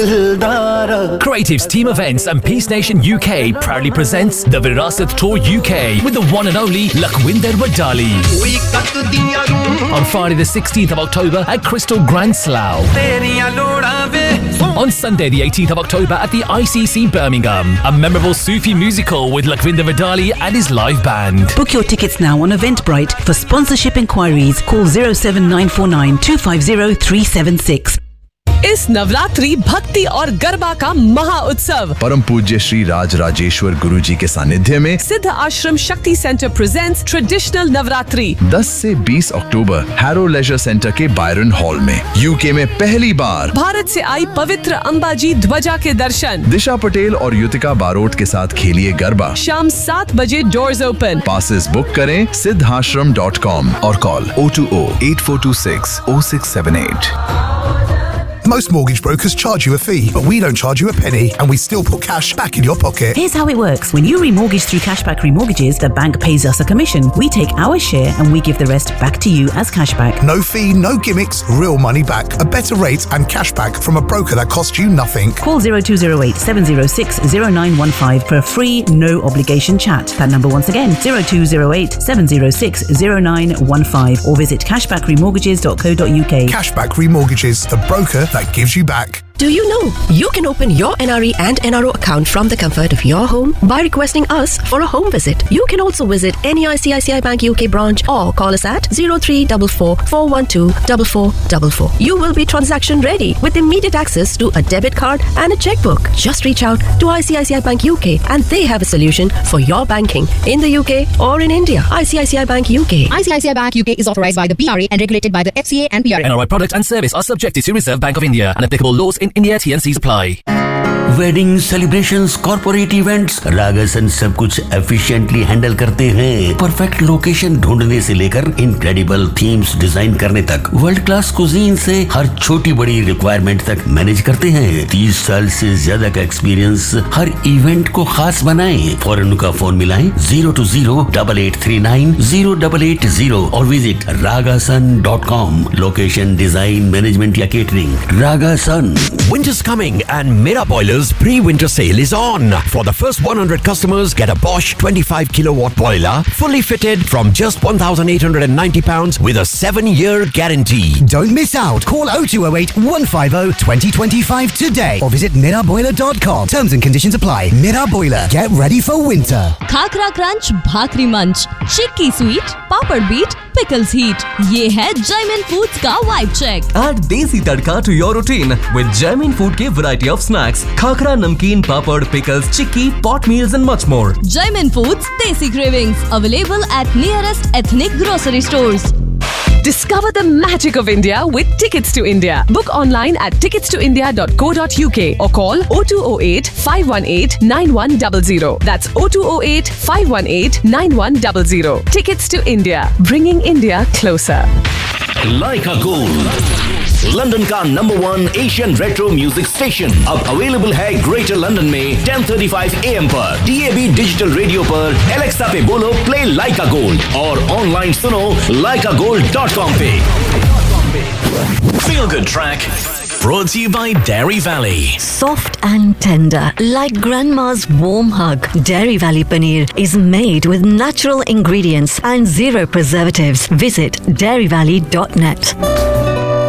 Creatives Team Events and Peace Nation UK proudly presents the Virasat Tour UK with the one and only Lakhwinder Wadali. On Friday the 16th of October at Crystal Grand Slough. On Sunday the 18th of October at the ICC Birmingham. A memorable Sufi musical with Lakhwinder Wadali and his live band. Book your tickets now on Eventbrite. For sponsorship inquiries, call 07949 250 376. इस नवरात्रि भक्ति और गरबा का महा उत्सव परम पूज्य श्री राज राजेश्वर गुरु जी के सानिध्य में सिद्ध आश्रम शक्ति सेंटर प्रेजेंट्स ट्रेडिशनल नवरात्रि 10 से 20 अक्टूबर हैरो लेजर सेंटर के बायरन हॉल में यूके में पहली बार भारत से आई पवित्र अंबाजी ध्वजा के दर्शन। दिशा पटेल और युतिका बारोट के साथ खेलिए गरबा। शाम 7 बजे डोर्स ओपन। पासेस बुक करें siddhashram.com और call 020-8426-0678। Most mortgage brokers charge you a fee, but we don't charge you a penny, and we still put cash back in your pocket. Here's how it works. When you remortgage through Cashback Remortgages, the bank pays us a commission. We take our share and we give the rest back to you as cashback. No fee, no gimmicks, real money back. A better rate and cashback from a broker that costs you nothing. Call 0208 706 0915 for a free, no obligation chat. That number once again, 0208 706 0915, or visit cashbackremortgages.co.uk. Cashback Remortgages, the broker that gives you back. Do you know you can open your NRE and NRO account from the comfort of your home by requesting us for a home visit? You can also visit any ICICI Bank UK branch or call us at 0344 412 4444. You will be transaction ready with immediate access to a debit card and a checkbook. Just reach out to ICICI Bank UK and they have a solution for your banking in the UK or in India. ICICI Bank UK. ICICI Bank UK is authorized by the PRA and regulated by the FCA and PRA. NRI product and service are subjected to Reserve Bank of India and applicable laws in India. T&Cs apply. Wedding celebrations, corporate events, रागासन सब कुछ efficiently handle करते हैं। Perfect location ढूंढने से लेकर incredible themes design करने तक, world class cuisine से हर छोटी बड़ी रिक्वायरमेंट तक मैनेज करते हैं। 30 साल से ज्यादा का एक्सपीरियंस हर इवेंट को खास बनाएं। फौरन उनका फोन मिलाएं 020-8839-0880 और visit ragasan.com। Location, design, management या catering, रागासन। Winter's coming and Mera Boilers pre-winter sale is on. For the first 100 customers, get a Bosch 25 kilowatt boiler, fully fitted from just £1,890 with a 7-year guarantee. Don't miss out. Call 0208 150 2025 today or visit miraboiler.com. Terms and conditions apply. Mera Boiler. Get ready for winter. Khakhra crunch, भाकरी मंच, चिक्की sweet, पापड़ beat, pickles heat. ये है Jaimin Foods का vibe check. Add desi tadka to your routine with Jaimin Food के variety of snacks, khakra, namkeen, papad, pickles, chikki, pot meals and much more. Jaimin Foods Desi Cravings, available at nearest ethnic grocery stores. Discover the magic of India with Tickets to India. Book online at ticketstoindia.co.uk or call 0208 518 9100. That's 0208 518 9100. Tickets to India, bringing India closer. Leica Gold, London का #1 Asian retro music station, अब available है greater London में 10:35 AM पर, DAB digital radio पर, Alexa पे बोलो play लाइका gold और online सुनो leicagold.com पे। Feel Good Track brought to you by Dairy Valley. Soft and tender, like grandma's warm hug. Dairy Valley Paneer is made with natural ingredients and zero preservatives. Visit dairyvalley.net.